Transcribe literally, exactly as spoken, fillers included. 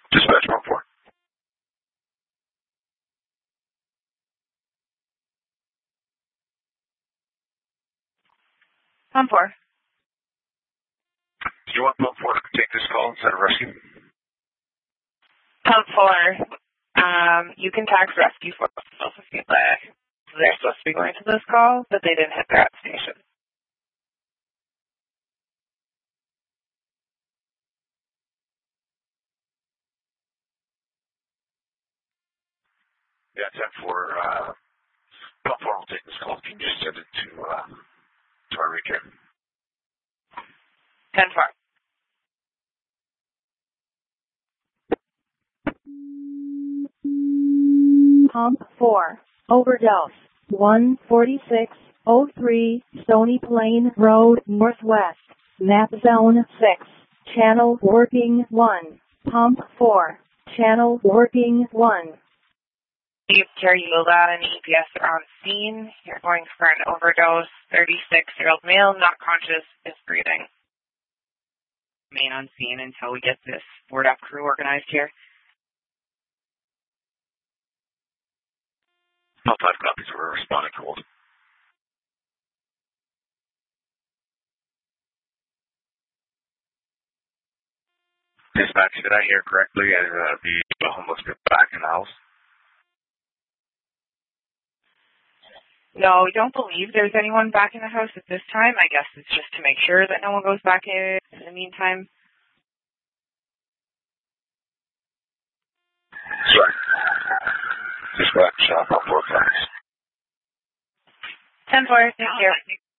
Dispatch one four. one four. Do you want one four to take this call instead of rescue? one four. Um, you can text rescue for us if you'd like. They're supposed to be going to this call, but they didn't hit that station. Yeah, ten four. Uh, one four will take this call. Can you just send it to, uh, to our recap? ten four. Pump four. Overdose. one forty-six oh three Stony Plain Road Northwest. Map Zone six. Channel working one. Pump four. Channel working one. You carry Yola and E P S are on scene. You're going for an overdose. thirty-six-year-old male, not conscious, is breathing. Remain on scene until we get this board up crew organized here. No five copies. We're responding cold. Dispatch, did I hear correctly? Uh, the homeless get back in the house? No, we don't believe there's anyone back in the house at this time. I guess it's just to make sure that no one goes back in in the meantime. Sorry. Dispatch, uh, four times. ten four, thank you.